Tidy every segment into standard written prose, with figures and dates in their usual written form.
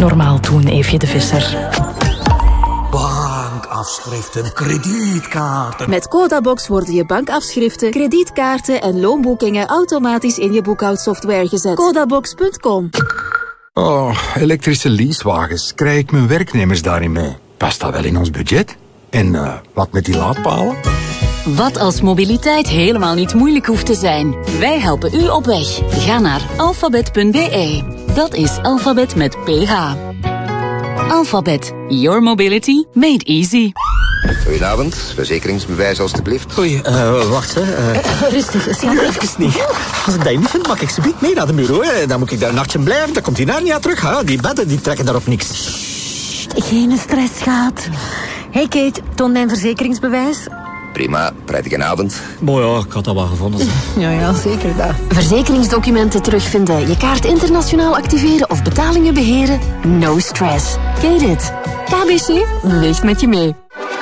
normaal doen, Eefje de Visser. Bankafschriften, kredietkaarten. Met Codabox worden je bankafschriften, kredietkaarten en loonboekingen automatisch in je boekhoudsoftware gezet. Codabox.com. Oh, elektrische leasewagens. Krijg ik mijn werknemers daarin mee? Past dat wel in ons budget? En wat met die laadpalen? Wat als mobiliteit helemaal niet moeilijk hoeft te zijn? Wij helpen u op weg. Ga naar alphabet.be. Dat is alfabet met PH. Alphabet. Your mobility made easy. Goedenavond, verzekeringsbewijs alstublieft. Oei, wacht hè. Rustig, schat. Even niet. Als ik dat niet vind, mag ik subiet mee naar de bureau. Hè. Dan moet ik daar een nachtje blijven, dan komt die Narnia terug. Hè. Die bedden die trekken daarop niks. Geen stress, schat. Hey Kate, toon mijn verzekeringsbewijs. Prima, prettige avond. Mooi ja, ik had dat wel gevonden. Ja, zeker dat. Verzekeringsdocumenten terugvinden, je kaart internationaal activeren of betalingen beheren? No stress. Ken je dit? KBC beweegt met je mee.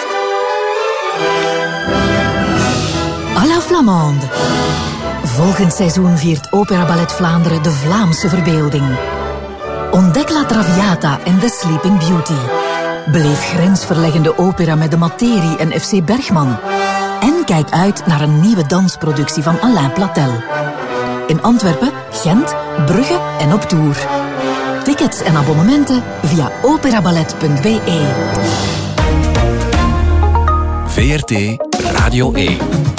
À la Flamande. Volgend seizoen viert Opera Ballet Vlaanderen de Vlaamse verbeelding. Ontdek La Traviata en The Sleeping Beauty. Beleef grensverleggende opera met de Materie en FC Bergman. En kijk uit naar een nieuwe dansproductie van Alain Platel. In Antwerpen, Gent, Brugge en op tour. Tickets en abonnementen via operaballet.be. VRT Radio 1.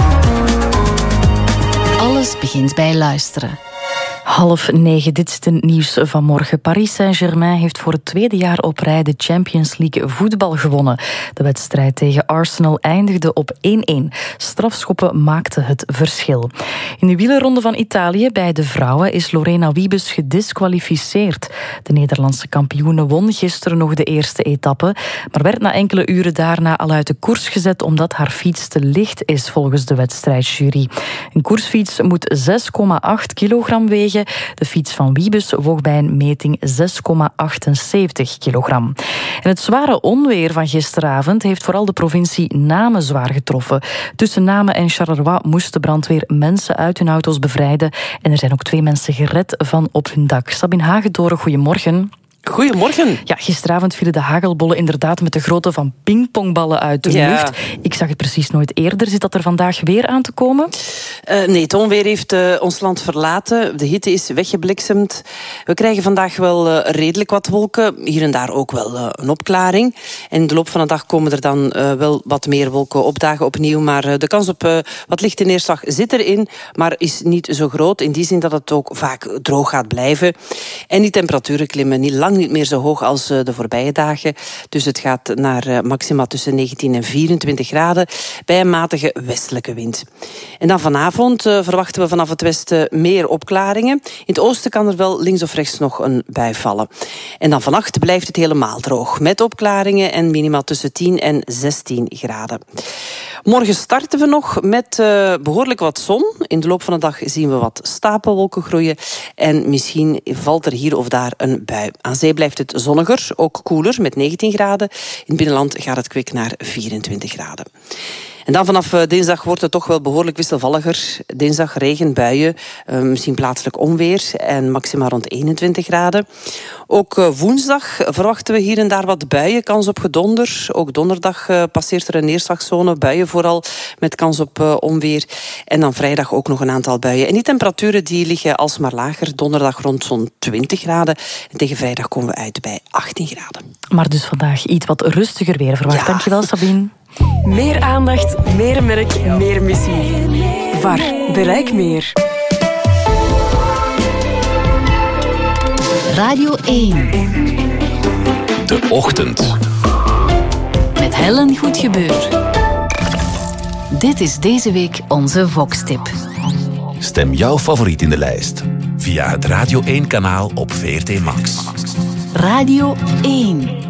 Alles begint bij luisteren. 8:30, dit is het nieuws van morgen. Paris Saint-Germain heeft voor het tweede jaar op rij de Champions League voetbal gewonnen. De wedstrijd tegen Arsenal eindigde op 1-1. Strafschoppen maakten het verschil. In de wielerronde van Italië bij de vrouwen is Lorena Wiebes gedisqualificeerd. De Nederlandse kampioene won gisteren nog de eerste etappe, maar werd na enkele uren daarna al uit de koers gezet omdat haar fiets te licht is volgens de wedstrijdjury. Een koersfiets moet 6,8 kilogram wegen. De fiets van Wiebes woog bij een meting 6,78 kilogram. En het zware onweer van gisteravond heeft vooral de provincie Namen zwaar getroffen. Tussen Namen en Charleroi moest de brandweer mensen uit hun auto's bevrijden. En er zijn ook 2 mensen gered van op hun dak. Sabine Hagedoren, goedemorgen. Goedemorgen. Ja, gisteravond vielen de hagelbollen inderdaad met de grootte van pingpongballen uit de lucht. Ik zag het precies nooit eerder. Zit dat er vandaag weer aan te komen? Nee, het onweer heeft ons land verlaten. De hitte is weggebliksemd. We krijgen vandaag wel redelijk wat wolken. Hier en daar ook wel een opklaring. En in de loop van de dag komen er dan wel wat meer wolken opdagen opnieuw. Maar de kans op wat lichte neerslag zit erin, maar is niet zo groot. In die zin dat het ook vaak droog gaat blijven. En die temperaturen klimmen niet meer zo hoog als de voorbije dagen. Dus het gaat naar maxima tussen 19 en 24 graden bij een matige westelijke wind. En dan vanavond verwachten we vanaf het westen meer opklaringen. In het oosten kan er wel links of rechts nog een bui vallen. En dan vannacht blijft het helemaal droog, met opklaringen en minima tussen 10 en 16 graden. Morgen starten we nog met behoorlijk wat zon. In de loop van de dag zien we wat stapelwolken groeien. En misschien valt er hier of daar een bui. Aan zee blijft het zonniger, ook koeler met 19 graden. In het binnenland gaat het kwik naar 24 graden. En dan vanaf dinsdag wordt het toch wel behoorlijk wisselvalliger. Dinsdag regen, buien, misschien plaatselijk onweer en maxima rond 21 graden. Ook woensdag verwachten we hier en daar wat buien, kans op gedonder. Ook donderdag passeert er een neerslagzone, buien vooral met kans op onweer. En dan vrijdag ook nog een aantal buien. En die temperaturen die liggen alsmaar lager. Donderdag rond zo'n 20 graden. En tegen vrijdag komen we uit bij 18 graden. Maar dus vandaag iets wat rustiger weer verwacht. Ja. Dankjewel, Sabine. Meer aandacht, meer merk, meer missie. VAR, bereik meer. Radio 1. De Ochtend. Met Helen Goedgebeur. Dit is deze week onze Vox-tip. Stem jouw favoriet in de lijst via het Radio 1-kanaal op VRT Max. Radio 1.